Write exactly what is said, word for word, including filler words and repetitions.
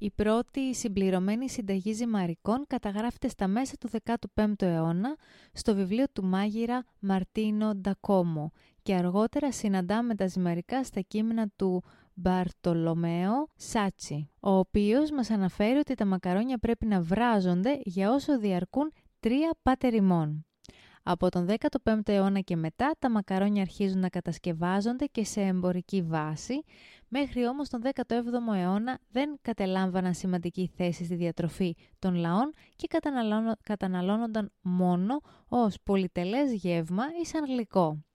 Η πρώτη συμπληρωμένη συνταγή ζυμαρικών καταγράφεται στα μέσα του δέκατου πέμπτου αιώνα στο βιβλίο του μάγειρα Μαρτίνο ντα Κόμο και αργότερα συναντάμε τα ζυμαρικά στα κείμενα του Μπαρτολομαίο Σάτσι, ο οποίος μας αναφέρει ότι τα μακαρόνια πρέπει να βράζονται για όσο διαρκούν τρία πάτερ ημών. Από τον δέκατο πέμπτο αιώνα και μετά τα μακαρόνια αρχίζουν να κατασκευάζονται και σε εμπορική βάση, μέχρι όμως τον δέκατο έβδομο αιώνα δεν κατελάμβαναν σημαντική θέση στη διατροφή των λαών και καταναλώνονταν μόνο ως πολυτελές γεύμα ή σαν γλυκό.